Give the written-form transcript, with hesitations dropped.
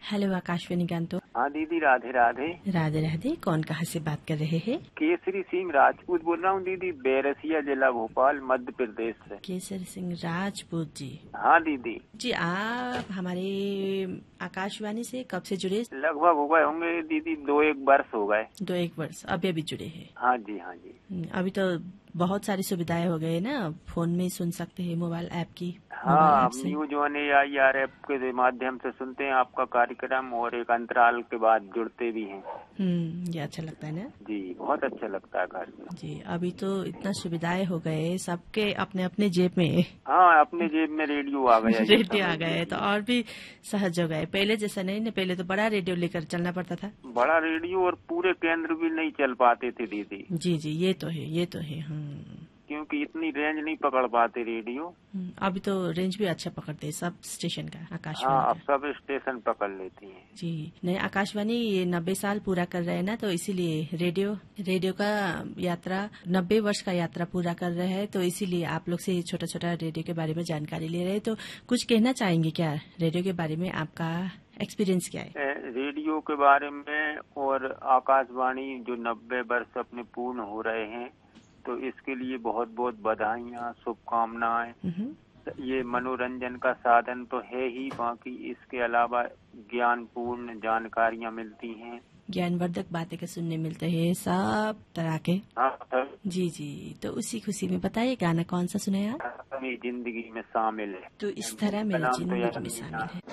Hello Akashvani गांतो। हाँ दीदी, राधे राधे। राधे राधे। कौन कहाँ से बात कर रहे हैं? केसरी सिंह राजपूत बोल रहा हूँ दीदी, बैरसिया जिला भोपाल मध्य प्रदेश से। केसरी सिंह राजपूत जी। हाँ दीदी जी, आप हमारे आकाशवाणी से कब से जुड़े? लगभग हो गए होंगे दीदी, 2-1 वर्ष हो गए। 2-1 वर्ष अभी अभी जुड़े हैं? हाँ जी हाँ जी। अभी तो बहुत सारी सुविधाएं हो गए ना, फोन में सुन सकते हैं मोबाइल ऐप की। हाँ, न्यूज 1 ऐप के माध्यम से सुनते हैं आपका कार्यक्रम, और एक अंतराल के बाद जुड़ते भी हैं। ये अच्छा लगता है ना जी, बहुत अच्छा लगता है कार्यक्रम। जी, अभी तो इतना सुविधाएं हो गए, सबके अपने अपने जेब में। हाँ, अपने जेब में रेडियो आ गया। रेडियो आ गए तो और भी सहज हो गए। पहले जैसा नहीं ना, पहले तो बड़ा रेडियो लेकर चलना पड़ता था। बड़ा रेडियो, और पूरे केंद्र भी नहीं चल पाते थे दीदी। जी जी, ये तो है, ये तो है। क्योंकि इतनी रेंज नहीं पकड़ पाते रेडियो। अभी तो रेंज भी अच्छा पकड़ते हैं सब स्टेशन का, आकाशवाणी हाँ, का। अब सब स्टेशन पकड़ लेती हैं। जी नहीं, आकाशवाणी ये 90 साल पूरा कर रहे हैं ना, तो इसीलिए रेडियो का यात्रा 90 वर्ष का यात्रा पूरा कर रहे हैं, तो इसीलिए आप लोग से छोटा छोटा रेडियो के बारे में जानकारी ले रहे हैं। तो कुछ कहना चाहेंगे क्या रेडियो के बारे में? आपका एक्सपीरियंस क्या है रेडियो के बारे में? और आकाशवाणी जो 90 वर्ष अपने पूर्ण हो रहे हैं, तो इसके लिए बहुत बहुत बधाइयाँ, शुभकामनाएं। ये मनोरंजन का साधन तो है ही, बाकी इसके अलावा ज्ञानपूर्ण जानकारियाँ मिलती हैं, ज्ञानवर्धक बातें के सुनने मिलते हैं सब तरह के। हाँ सर। जी जी, तो उसी खुशी में बताइए गाना कौन सा सुने आप? मेरी जिंदगी में शामिल है। तो इस तरह मेरी जिंदगी में शामिल है।